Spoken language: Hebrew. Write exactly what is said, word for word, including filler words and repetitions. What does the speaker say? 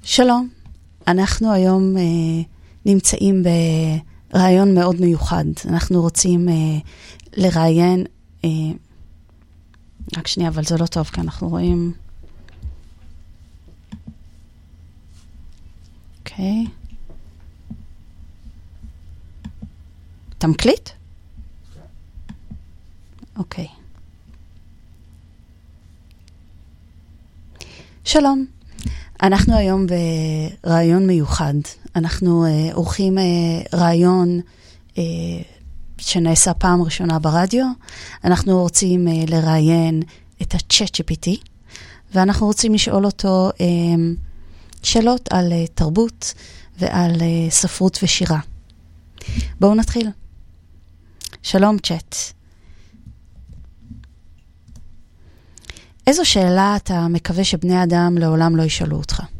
שלום, אנחנו היום אה, נמצאים ברעיון מאוד מיוחד. אנחנו רוצים אה, לראיין, אה, רק שנייה, אבל זה לא טוב, כי אנחנו רואים... אוקיי. אתה מקליט? אוקיי. שלום. אנחנו היום ברעיון מיוחד. אנחנו uh, עורכים uh, רעיון uh, שנעשה פעם ראשונה ברדיו. אנחנו רוצים uh, לראיין את ה-צ'אט ג'י פי טי, ואנחנו רוצים לשאול אותו uh, שאלות על uh, תרבות ועל uh, ספרות ושירה. בואו נתחיל. שלום צ'אט. איזו שאלה אתה מקווה שבני אדם לעולם לא ישאלו אותך?